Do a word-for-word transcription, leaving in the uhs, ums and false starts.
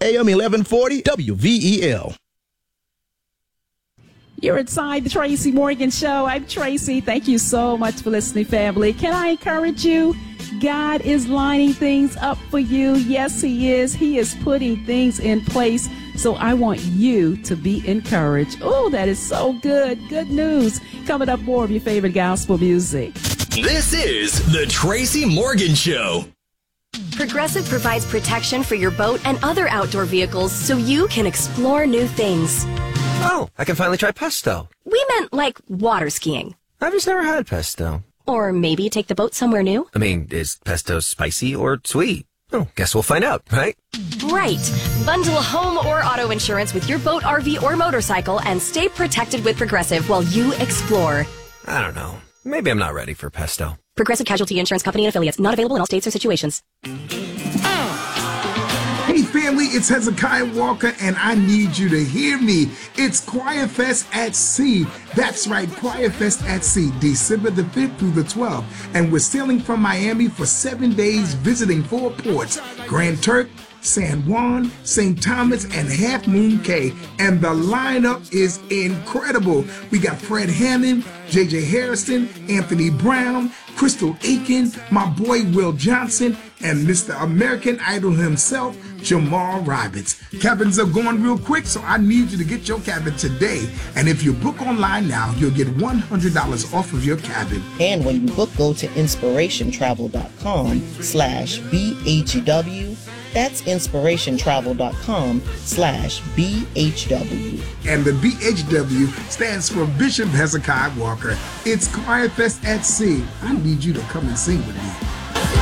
A M eleven forty W V E L. You're inside the Tracy Morgan Show. I'm Tracy. Thank you so much for listening, family. Can I encourage you? God is lining things up for you. Yes, he is. He is putting things in place. So I want you to be encouraged. Oh, that is so good. Good news. Coming up, more of your favorite gospel music. This is the Tracy Morgan Show. Progressive provides protection for your boat and other outdoor vehicles so you can explore new things. Oh, I can finally try pesto. We meant like water skiing. I've just never had pesto. Or maybe take the boat somewhere new. I mean, is pesto spicy or sweet? Oh, guess we'll find out, right? Right. Bundle home or auto insurance with your boat, R V, or motorcycle and stay protected with Progressive while you explore. I don't know. Maybe I'm not ready for pesto. Progressive Casualty Insurance Company and Affiliates. Not available in all states or situations. Hey family, it's Hezekiah Walker and I need you to hear me. It's Choir Fest at Sea. That's right, Choir Fest at Sea, December the fifth through the twelfth. And we're sailing from Miami for seven days, visiting four ports, Grand Turk, San Juan, Saint Thomas, and Half Moon Cay. And the lineup is incredible. We got Fred Hammond, J J Harrison, Anthony Brown, Crystal Aiken, my boy Will Johnson, and Mister American Idol himself, Jamal Roberts. Cabins are going real quick, so I need you to get your cabin today. And if you book online now, you'll get one hundred dollars off of your cabin. And when you book, go to inspirationtravel.com slash BHW. That's inspirationtravel.com slash BHW. And the B H W stands for Bishop Hezekiah Walker. It's Choir Fest at Sea. I need you to come and sing with me.